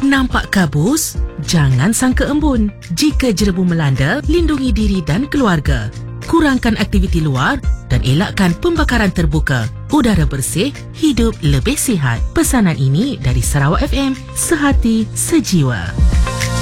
Nampak kabus? Jangan sangka embun. Jika jerebu melanda, lindungi diri dan keluarga. Kurangkan aktiviti luar dan elakkan pembakaran terbuka. Udara bersih, hidup lebih sihat. Pesanan ini dari Sarawak FM, sehati, sejiwa.